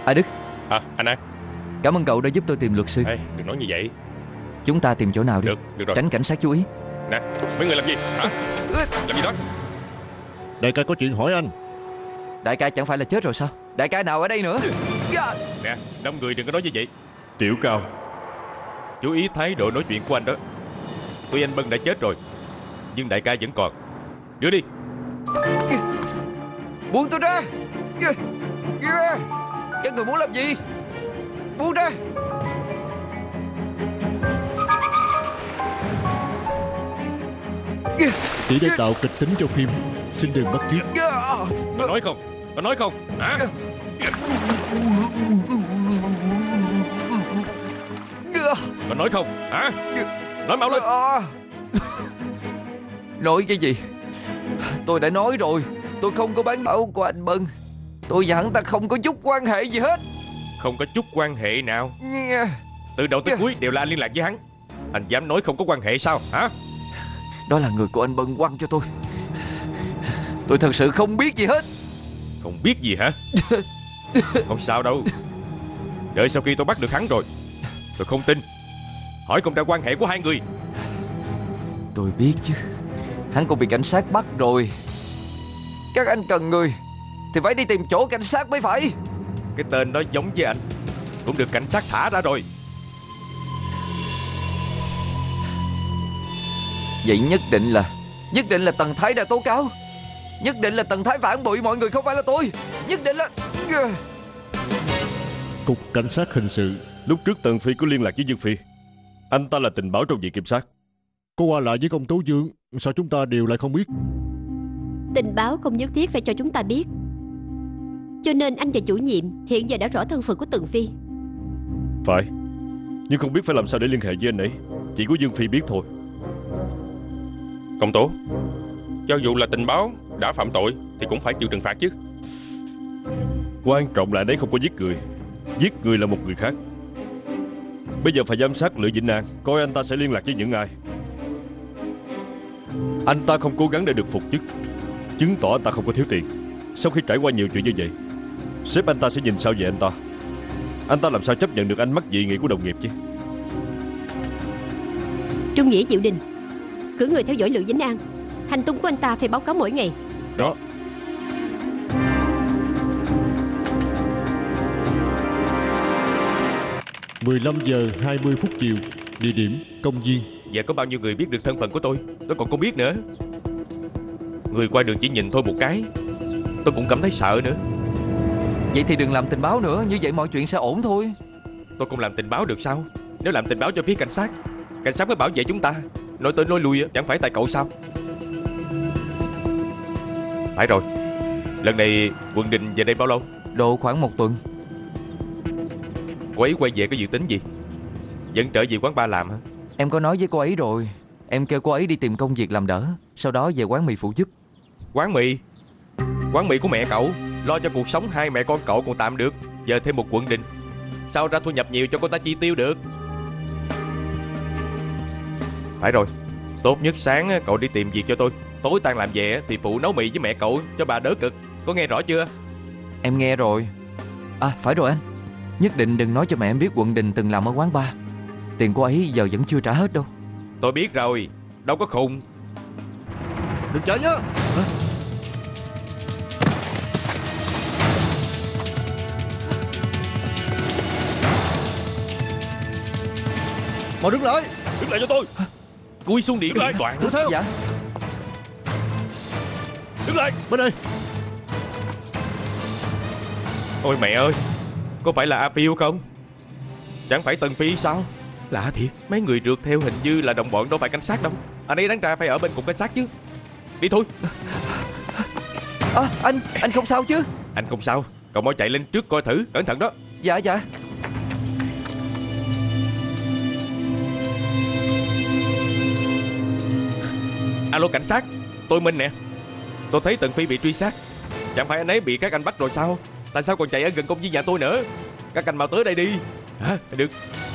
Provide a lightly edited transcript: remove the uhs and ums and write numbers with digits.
À Đức. Anh An. Cảm ơn cậu đã giúp tôi tìm luật sư. Ê, đừng nói như vậy. Chúng ta tìm chỗ nào đi. Được rồi. Tránh cảnh sát chú ý. Nè, mấy người làm gì hả? Làm gì đó? Đại ca có chuyện hỏi anh. Đại ca chẳng phải là chết rồi sao? Đại ca nào ở đây nữa? Nè, 5 người đừng có nói như vậy. Tiểu Cao, Chú ý thái độ nói chuyện của anh đó. Tuy anh Bân đã chết rồi, nhưng đại ca vẫn còn. Đưa đi. Buông tôi ra. Các người muốn làm gì? Buông ra. Chỉ để tạo kịch tính cho phim, xin đừng bắt chước. Có nói không? Có nói không? Hả? Có nói không? Hả? Nói mau lên. Nói cái gì? Tôi đã nói rồi, tôi không có bán bảo của anh Bân. Tôi và hắn ta không có chút quan hệ gì hết. Không có chút quan hệ nào? Từ đầu tới cuối đều là anh liên lạc với hắn. Anh dám nói không có quan hệ sao? Hả? Đó là người của anh Bân quăng cho tôi. Tôi thật sự không biết gì hết. Không biết gì hả? Không sao đâu. Đợi sau khi tôi bắt được hắn rồi, tôi không tin. Hỏi không ra quan hệ của hai người. Tôi biết chứ. Hắn cũng bị cảnh sát bắt rồi. Các anh cần người thì phải đi tìm chỗ cảnh sát mới phải. Cái tên đó giống với anh, cũng được cảnh sát thả ra rồi. Vậy nhất định là Tần Thái đã tố cáo. Nhất định là Tần Thái phản bội mọi người, không phải là tôi. Nhất định là... Cục Cảnh sát Hình sự. lúc trước Tần Phi có liên lạc với Dương Phi. Anh ta là tình báo trong viện kiểm sát. Có qua lại với công tố Dương, sao chúng ta đều lại không biết? Tình báo không nhất thiết phải cho chúng ta biết. Cho nên anh và chủ nhiệm hiện giờ đã rõ thân phận của Tần Phi. Phải, nhưng không biết phải làm sao để liên hệ với anh ấy. Chỉ có Dương Phi biết thôi. Công tố, cho dù là tình báo đã phạm tội thì cũng phải chịu trừng phạt chứ. Quan trọng là anh ấy không có giết người. Giết người là một người khác. Bây giờ phải giám sát Lữ Vĩnh An, coi anh ta sẽ liên lạc với những ai. Anh ta không cố gắng để được phục chức, chứng tỏ anh ta không có thiếu tiền. Sau khi trải qua nhiều chuyện như vậy, sếp anh ta sẽ nhìn sao về anh ta. Anh ta làm sao chấp nhận được ánh mắt dị nghị của đồng nghiệp chứ? Trung Nghĩa, Diệu Đình, cử người theo dõi Lữ Vĩnh An. Hành tung của anh ta phải báo cáo mỗi ngày. Đó. (15:20 chiều), địa điểm công viên. Giờ có bao nhiêu người biết được thân phận của tôi còn không biết nữa. Người qua đường chỉ nhìn thôi một cái, tôi cũng cảm thấy sợ nữa. Vậy thì đừng làm tình báo nữa, như vậy mọi chuyện sẽ ổn thôi. Tôi không làm tình báo được sao? Nếu làm tình báo cho phía cảnh sát mới bảo vệ chúng ta. Nói tới nói lui chẳng phải tại cậu sao? Phải rồi, lần này Quận Đình về đây bao lâu? Độ khoảng 1 tuần. Cô ấy quay về có dự tính gì? Vẫn trở về quán bar làm hả? Em có nói với cô ấy rồi. Em kêu cô ấy đi tìm công việc làm đỡ, sau đó về quán mì phụ giúp. Quán mì? Quán mì của mẹ cậu lo cho cuộc sống hai mẹ con cậu còn tạm được, giờ thêm một Quận Đình, sao ra thu nhập nhiều cho cô ta chi tiêu được? Phải rồi, tốt nhất sáng cậu đi tìm việc cho tôi, tối tan làm về thì phụ nấu mì với mẹ cậu cho bà đỡ cực. Có nghe rõ chưa? Em nghe rồi. À phải rồi anh, nhất định đừng nói cho mẹ em biết Quận Đình từng làm ở quán bar. Tiền cô ấy giờ vẫn chưa trả hết đâu. Tôi biết rồi, đâu có khùng. Đừng chạy nhá. Mau đứng lại. Đứng lại cho tôi. Cúi xuống điện lại. toàn. Đuổi theo. Dạ. Đứng lại. Bên đây. Ôi mẹ ơi, có phải là A Phiêu không? Chẳng phải Tần Phi sao? Lạ thiệt, mấy người rượt theo hình như là đồng bọn đâu phải cảnh sát đâu. Anh ấy đáng ra phải ở bên cục cảnh sát chứ. Đi thôi. À, anh không sao chứ? Anh không sao, cậu mau chạy lên trước coi thử, cẩn thận đó. Dạ dạ. Alo cảnh sát, tôi Minh nè. Tôi thấy Tần Phi bị truy sát. Chẳng phải anh ấy bị các anh bắt rồi sao? Tại sao còn chạy ở gần công viên nhà tôi nữa? Các anh mau tới đây đi. Hả? Được.